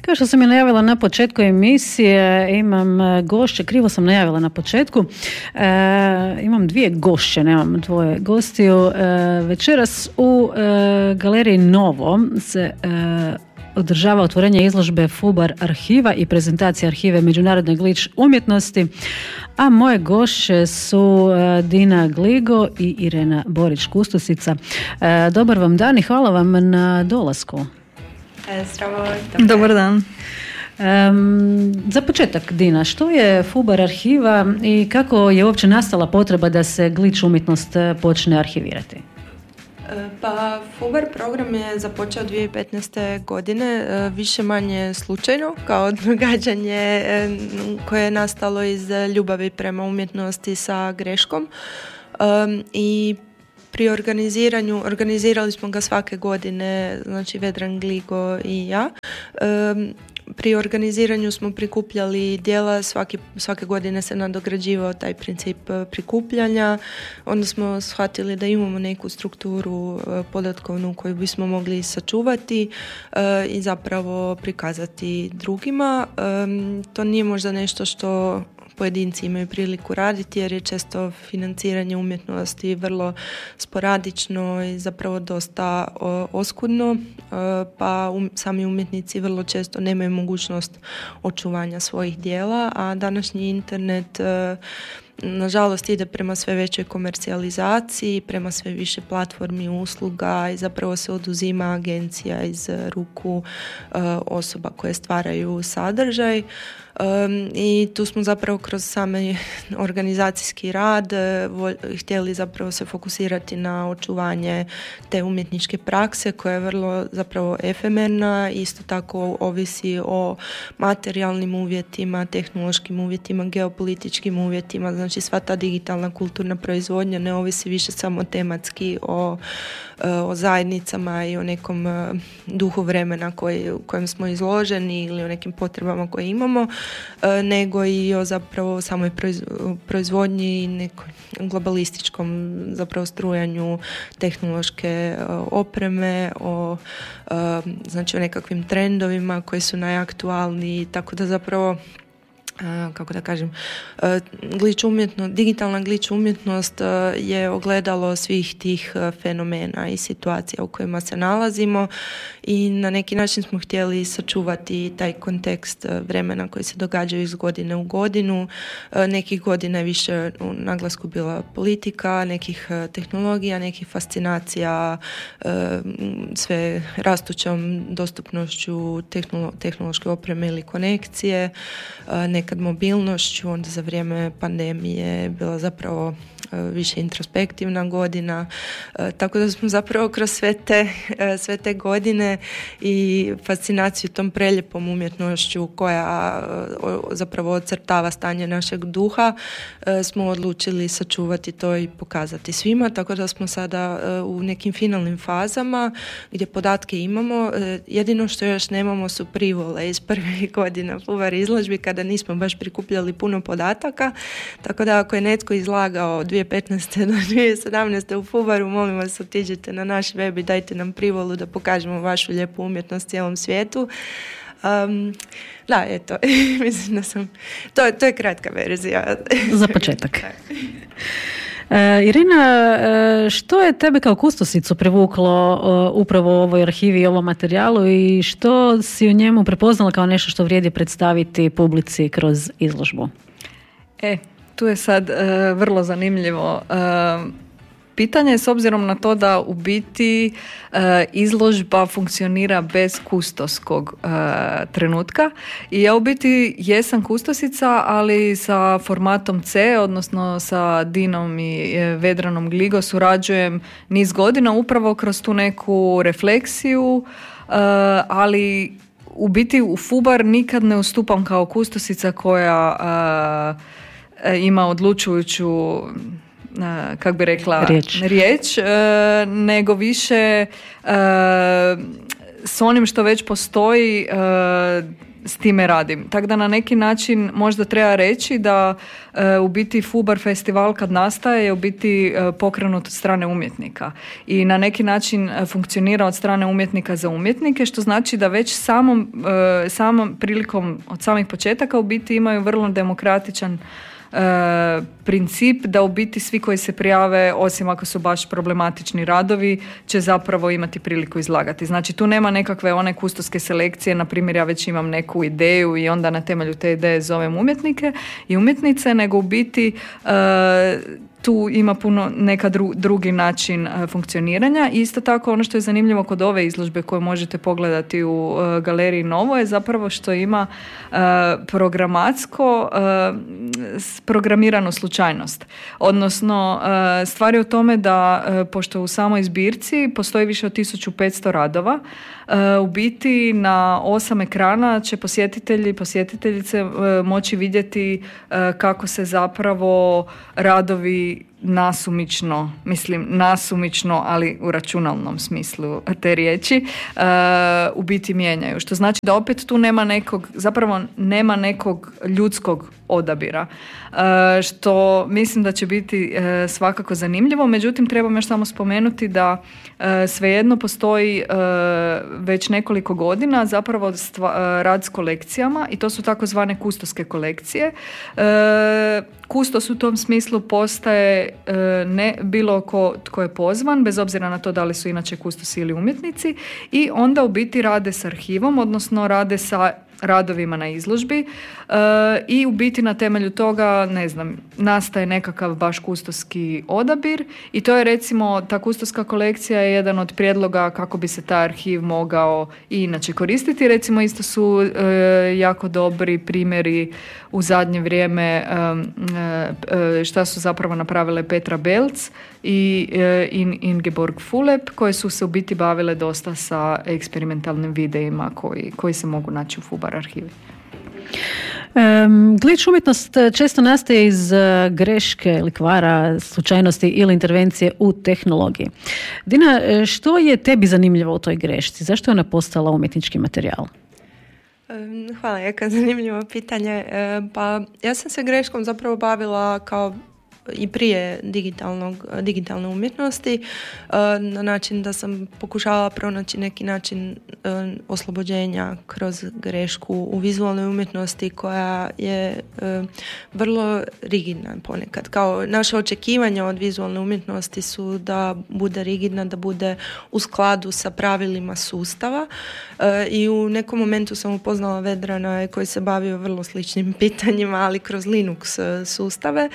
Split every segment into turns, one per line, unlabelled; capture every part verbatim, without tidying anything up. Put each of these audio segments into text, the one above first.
Kao što sam je najavila na početku emisije, imam gošće, krivo sam najavila na početku, e, imam dvije gošće, nemam dvoje gostiju. E, večeras u e, galeriji Novo se e, održava otvorenje izložbe Fubar arhiva i prezentacija arhive Međunarodne Glič umjetnosti, a moje gošće su e, Dina Gligo i Irena Borić-Kustosica. E, dobar vam dan i hvala vam na dolasku.
Zdravo.
Dobar, dobar dan.
Um, za početak, Dina, što je Fubar arhiva i kako je uopće nastala potreba da se Glič umjetnost počne arhivirati?
Pa, Fubar program je započeo dvije tisuće petnaeste. godine, više manje slučajno, kao događanje koje je nastalo iz ljubavi prema umjetnosti sa greškom. Um, I pri organiziranju, organizirali smo ga svake godine, znači Vedran Gligo i ja. Um, pri organiziranju smo prikupljali djela, svaki, svake godine se nadograđivao taj princip prikupljanja. Onda smo shvatili da imamo neku strukturu podatkovnu koju bismo mogli sačuvati uh, i zapravo prikazati drugima. Um, to nije možda nešto što pojedinci imaju priliku raditi, jer je često financiranje umjetnosti vrlo sporadično i zapravo dosta o, oskudno, e, pa um, sami umjetnici vrlo često nemaju mogućnost očuvanja svojih djela, a današnji internet e, nažalost ide prema sve većoj komercijalizaciji, prema sve više platformi usluga i zapravo se oduzima agencija iz ruku e, osoba koje stvaraju sadržaj. Um, i tu smo zapravo kroz same organizacijski rad vol, htjeli zapravo se fokusirati na očuvanje te umjetničke prakse koja je vrlo zapravo efemerna, isto tako ovisi o materijalnim uvjetima, tehnološkim uvjetima, geopolitičkim uvjetima, znači sva ta digitalna kulturna proizvodnja ne ovisi više samo tematski o, o zajednicama i o nekom duhu vremena koji, u kojem smo izloženi ili o nekim potrebama koje imamo, nego i o zapravo samoj proizvodnji i nekom globalističkom zapravo strujanju tehnološke opreme, o znači o nekakvim trendovima koji su najaktualniji, tako da zapravo kako da kažem, glič umjetnost, digitalna glič umjetnost je ogledalo svih tih fenomena i situacija u kojima se nalazimo i na neki način smo htjeli sačuvati taj kontekst vremena koji se događaju iz godine u godinu. Nekih godina je više u naglasku bila politika, nekih tehnologija, nekih fascinacija sve rastućom dostupnošću tehnolo- tehnološke opreme ili konekcije, nekad mobilnošću, onda za vrijeme pandemije bila zapravo više introspektivna godina, tako da smo zapravo kroz sve te, sve te godine i fascinaciju tom preljepom umjetnošću koja zapravo ocrtava stanje našeg duha, smo odlučili sačuvati to i pokazati svima, tako da smo sada u nekim finalnim fazama gdje podatke imamo. Jedino što još nemamo su privole iz prvih godina Fubar izložbi kada nismo baš prikupljali puno podataka, tako da ako je netko izlagao dvije tisuće petnaeste do dvije tisuće sedamnaeste u Fubaru, molim vas otiđite na naš web i dajte nam privolu da pokažemo vašu lijepu umjetnost cijelom svijetu. Um, da, eto, mislim da sam, to, to je kratka verzija.
Za početak. Uh, Irina, uh, što je tebe kao kustosicu privuklo uh, upravo u ovoj arhivi i ovom materijalu i što si u njemu prepoznala kao nešto što vrijedi predstaviti publici kroz izložbu?
E, tu je sad uh, vrlo zanimljivo uh, pitanje s obzirom na to da u biti uh, izložba funkcionira bez kustoskog uh, trenutka i ja u biti jesam kustosica, ali sa formatom C, odnosno sa Dinom i Vedranom Gligo surađujem niz godina upravo kroz tu neku refleksiju, uh, ali u biti u Fubar nikad ne ustupam kao kustosica koja uh, ima odlučujuću kako bi rekla
riječ,
riječ e, nego više e, s onim što već postoji e, s time radim. Tako da na neki način možda treba reći da e, u biti Fubar festival kad nastaje je u biti e, pokrenut od strane umjetnika i na neki način e, funkcionira od strane umjetnika za umjetnike, što znači da već samom, e, samom prilikom od samih početaka u biti imaju vrlo demokratičan E, princip da u biti svi koji se prijave, osim ako su baš problematični radovi, će zapravo imati priliku izlagati. Znači tu nema nekakve one kustoske selekcije, na primjer ja već imam neku ideju i onda na temelju te ideje zovem umjetnike i umjetnice, nego u biti e, tu ima puno neka dru, drugi način uh, funkcioniranja. I isto tako ono što je zanimljivo kod ove izložbe koju možete pogledati u uh, galeriji Novo je zapravo što ima uh, programatsko uh, programiranu slučajnost. Odnosno uh, stvar je u tome da uh, pošto u samoj zbirci postoji više od tisuću petsto radova, uh, u biti na osam ekrana će posjetitelji i posjetiteljice uh, moći vidjeti uh, kako se zapravo radovi nasumično, mislim nasumično, ali u računalnom smislu te riječi, uh, u biti mijenjaju. Što znači da opet tu nema nekog, zapravo nema nekog ljudskog odabira. Uh, što mislim da će biti uh, svakako zanimljivo, međutim trebam još samo spomenuti da uh, svejedno postoji uh, već nekoliko godina zapravo stva, uh, rad s kolekcijama i to su takozvane kustoske kolekcije. Uh, kustos u tom smislu postaje ne bilo ko tko je pozvan, bez obzira na to da li su inače kustosi ili umjetnici, i onda u biti rade s arhivom, odnosno rade sa radovima na izložbi e, i u biti na temelju toga, ne znam, nastaje nekakav baš kustoski odabir i to je recimo, ta kustoska kolekcija je jedan od prijedloga kako bi se taj arhiv mogao i inače koristiti. Recimo isto su e, jako dobri primjeri u zadnje vrijeme e, e, šta su zapravo napravile Petra Belc i e, in, Ingeborg Fulep, koje su se u biti bavile dosta sa eksperimentalnim videima koji, koji se mogu naći u Fubar arhivi.
Um, Glič umjetnost često nastaje iz uh, greške ili kvara, slučajnosti ili intervencije u tehnologiji. Dina, što je tebi zanimljivo u toj grešci? Zašto je ona postala umjetnički materijal?
Hvala, jako zanimljivo pitanje. Pa ja sam se greškom zapravo bavila kao i prije digitalnog, digitalne umjetnosti, na način da sam pokušavala pronaći neki način oslobođenja kroz grešku u vizualnoj umjetnosti koja je vrlo rigidna ponekad. Kao naše očekivanja od vizualne umjetnosti su da bude rigidna, da bude u skladu sa pravilima sustava, i u nekom momentu sam upoznala Vedrana koji se bavio vrlo sličnim pitanjima, ali kroz Linux sustave,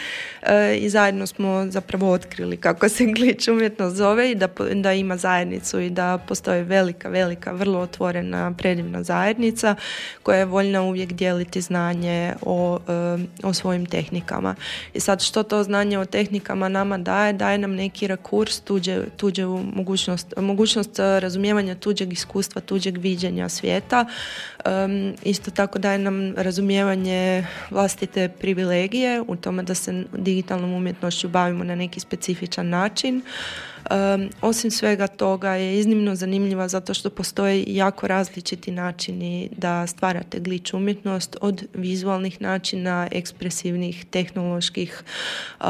i zajedno smo zapravo otkrili kako se Glič umjetnost zove i da, da ima zajednicu i da postoji velika, velika, vrlo otvorena, predivna zajednica koja je voljna uvijek dijeliti znanje o, o svojim tehnikama. I sad što to znanje o tehnikama nama daje? Daje nam neki rakurs, tuđe, tuđe mogućnost, mogućnost razumijevanja tuđeg iskustva, tuđeg viđenja svijeta. Um, isto tako daje nam razumijevanje vlastite privilegije u tome da se digitalnom umjetnošću bavimo na neki specifičan način. Um, osim svega toga je iznimno zanimljiva zato što postoje jako različiti načini da stvarate Glič umjetnost, od vizualnih načina, ekspresivnih, tehnoloških, uh,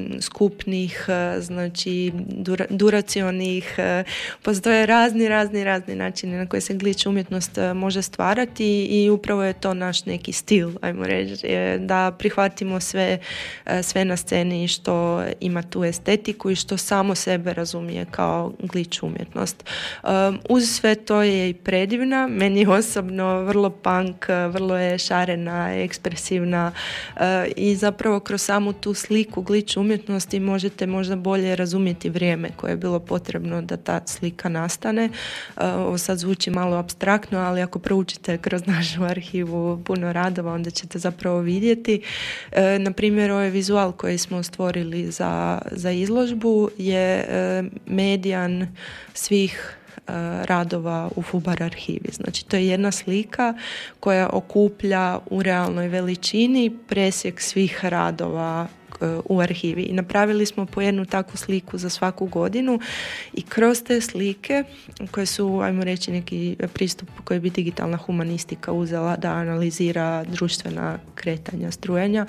skupnih, uh, znači dura, duracionih. Uh, postoje razni, razni, razni načini na koje se Glič umjetnost uh, može stvarati i upravo je to naš neki stil, ajmo reći, da prihvatimo sve, uh, sve na sceni što ima tu estetiku i što samo sebe razumije kao Glič umjetnost. Um, uz sve to je i predivna, meni osobno vrlo punk, vrlo je šarena, ekspresivna, uh, i zapravo kroz samu tu sliku Glič umjetnosti možete možda bolje razumjeti vrijeme koje je bilo potrebno da ta slika nastane. Uh, ovo sad zvuči malo apstraktno, ali ako proučite kroz našu arhivu puno radova, onda ćete zapravo vidjeti. Uh, na primjer, ovaj vizual koji smo stvorili za, za izložbu je uh, medijan svih uh, radova u Fubar arhivi. Znači, to je jedna slika koja okuplja u realnoj veličini presjek svih radova uh, u arhivi. I napravili smo po jednu takvu sliku za svaku godinu i kroz te slike koje su, ajmo reći, neki pristup koji bi digitalna humanistika uzela da analizira društvena kretanja, strujenja,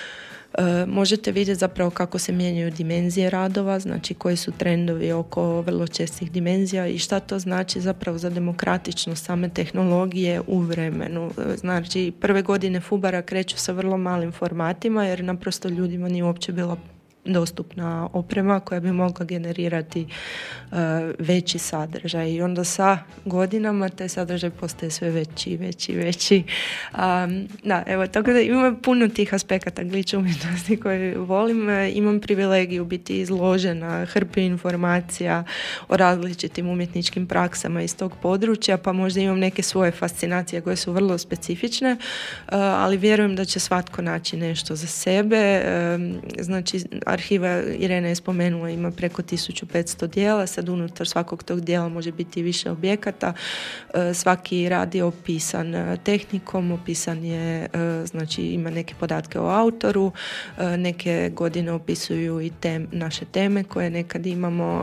E, možete vidjeti zapravo kako se mijenjaju dimenzije radova, znači koji su trendovi oko vrlo čestih dimenzija i šta to znači zapravo za demokratičnost same tehnologije u vremenu. Znači, prve godine Fubara kreću sa vrlo malim formatima jer naprosto ljudima nije uopće bila dostupna oprema koja bi mogla generirati uh, veći sadržaj i onda sa godinama taj sadržaj postaje sve veći, veći, veći. Um, da, evo, tako da imam puno tih aspekata glitch umjetnosti koje volim. Imam privilegiju biti izložena hrpi informacija o različitim umjetničkim praksama iz tog područja, pa možda imam neke svoje fascinacije koje su vrlo specifične, uh, ali vjerujem da će svatko naći nešto za sebe. Um, znači, arhiva, Irena je spomenula, ima preko tisuću petsto dijela, sad unutar svakog tog dijela može biti više objekata. Svaki rad je opisan tehnikom, opisan je, znači ima neke podatke o autoru, neke godine opisuju i tem, naše teme koje nekad imamo.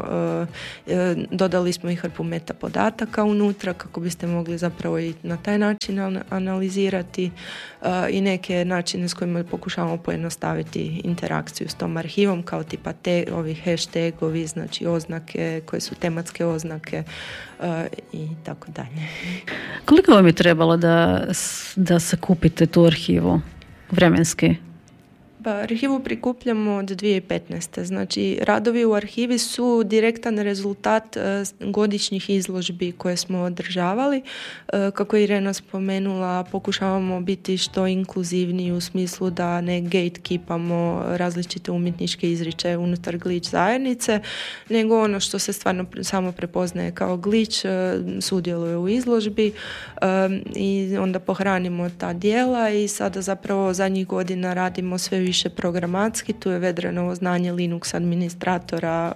Dodali smo i hrpu meta podataka unutra kako biste mogli zapravo i na taj način analizirati i neke načine s kojima pokušavamo pojednostaviti interakciju s tom arhivom, kao tipa te, ovi hashtagovi, znači oznake koje su tematske oznake uh, i tako dalje.
Koliko vam je trebalo da, da se kupite tu arhivu vremenski?
Pa, arhivu prikupljamo od dvije tisuće petnaeste. Znači, radovi u arhivi su direktan rezultat uh, godišnjih izložbi koje smo održavali. Uh, kako je Irena spomenula, pokušavamo biti što inkluzivniji u smislu da ne gatekeepamo različite umjetničke izričaje unutar glitch zajednice, nego ono što se stvarno samo prepoznaje kao glitch uh, sudjeluje u izložbi uh, i onda pohranimo ta djela i sada zapravo zadnjih godina radimo sve više više programatski, tu je Vedranovo znanje Linux administratora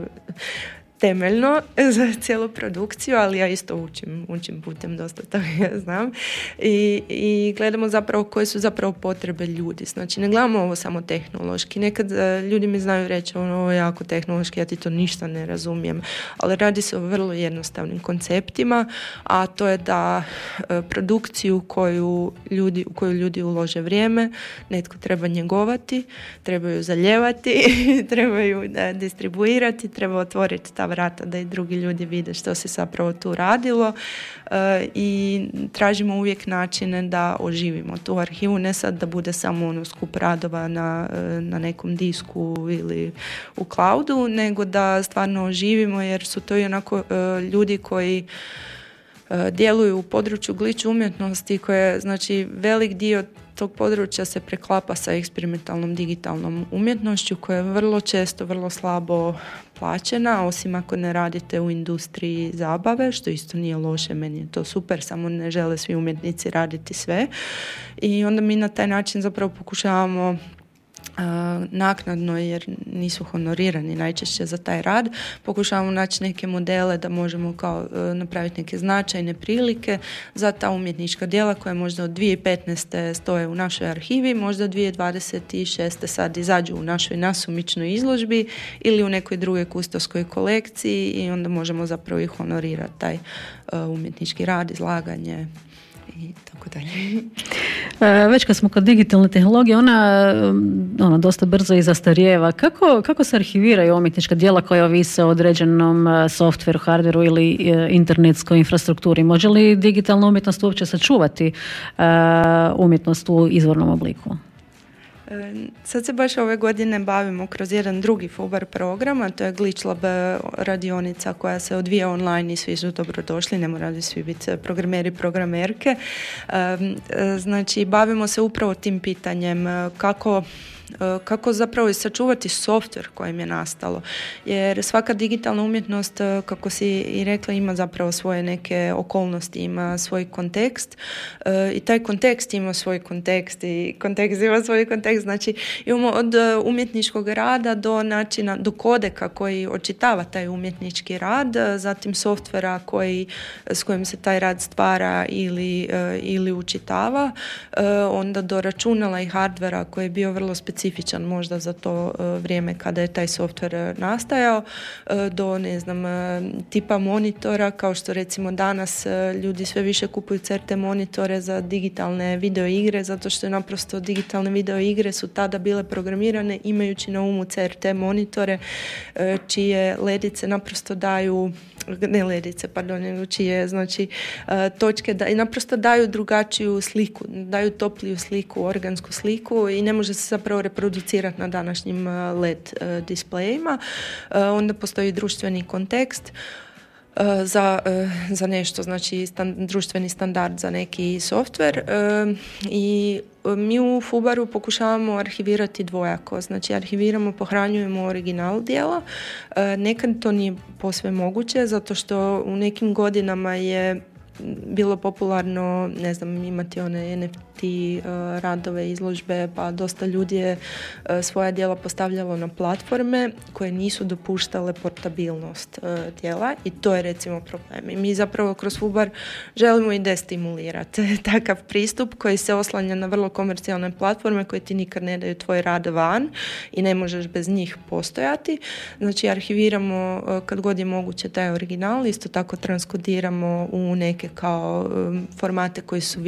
temeljno za cijelu produkciju, ali ja isto učim, učim putem dosta toga, ja znam. I, i gledamo zapravo koje su zapravo potrebe ljudi. Znači, ne gledamo ovo samo tehnološki. Nekad uh, ljudi mi znaju reći, ono, ovo je jako tehnološki, ja ti to ništa ne razumijem. Ali radi se o vrlo jednostavnim konceptima, a to je da uh, produkciju koju ljudi, u koju ljudi ulože vrijeme, netko treba njegovati, trebaju zaljevati, trebaju da distribuirati, treba otvoriti ta vrata da i drugi ljudi vide što se zapravo tu radilo uh, i tražimo uvijek načine da oživimo tu arhivu, ne sad da bude samo ono skup radova na, na nekom disku ili u cloudu, nego da stvarno oživimo jer su to i onako uh, ljudi koji uh, djeluju u području glitch umjetnosti koje, znači, velik dio tog područja se preklapa sa eksperimentalnom digitalnom umjetnošću koja je vrlo često, vrlo slabo plaćena, osim ako ne radite u industriji zabave, što isto nije loše, meni je to super, samo ne žele svi umjetnici raditi sve. I onda mi na taj način zapravo pokušavamo Uh, naknadno, jer nisu honorirani najčešće za taj rad, pokušavamo naći neke modele da možemo kao uh, napraviti neke značajne prilike za ta umjetnička djela koja možda od dvije tisuće petnaeste stoje u našoj arhivi, možda dvije tisuće dvadeset šeste sad izađu u našoj nasumičnoj izložbi ili u nekoj drugoj kustovskoj kolekciji i onda možemo zapravo i honorirati taj uh, umjetnički rad, izlaganje i tako dalje.
Već kad smo kod digitalne tehnologije, ona, ona dosta brzo i zastarijeva. Kako, kako se arhiviraju umjetnička djela koja ovise o određenom softveru, hardveru ili internetskoj infrastrukturi? Može li digitalna umjetnost uopće sačuvati uh, umjetnost u izvornom obliku?
Sad se baš ove godine bavimo kroz jedan drugi Fubar program, a to je Glitch Lab radionica koja se odvija online i svi su dobrodošli, ne moraju svi biti programeri, programerke. Znači, bavimo se upravo tim pitanjem kako kako zapravo i sačuvati softver kojim je nastalo. Jer svaka digitalna umjetnost, kako si i rekla, ima zapravo svoje neke okolnosti, ima svoj kontekst i taj kontekst ima svoj kontekst i kontekst ima svoj kontekst. Znači, imamo od umjetničkog rada do načina, do kodeka koji očitava taj umjetnički rad, zatim softvera koji, s kojim se taj rad stvara ili, ili učitava, onda do računala i hardvera koji je bio vrlo specifičan specifičan možda za to vrijeme kada je taj softver nastajao, do ne znam tipa monitora, kao što recimo danas ljudi sve više kupuju C R T monitore za digitalne video igre, zato što je naprosto digitalne video igre su tada bile programirane imajući na umu C R T monitore čije ledice naprosto daju ne ledice, pardon, nego čije znači točke da, i naprosto daju drugačiju sliku, daju topliju sliku, organsku sliku i ne može se zapravo reproducirati na današnjim L E D displejima. Onda postoji društveni kontekst za, za nešto, znači stan, društveni standard za neki softver i mi u Fubaru pokušavamo arhivirati dvojako, znači arhiviramo, pohranjujemo original dijela. Nekad to nije posve moguće, zato što u nekim godinama je bilo popularno, ne znam, imati one N F T uh, radove, izložbe, pa dosta ljudi je uh, svoja djela postavljalo na platforme koje nisu dopuštale portabilnost uh, djela i to je recimo problem. I mi zapravo kroz Fubar želimo i destimulirati takav pristup koji se oslanja na vrlo komercijalne platforme koje ti nikad ne daju tvoj rad van i ne možeš bez njih postojati. Znači arhiviramo uh, kad god je moguće taj original, isto tako transkodiramo u neke kao um, formate koji su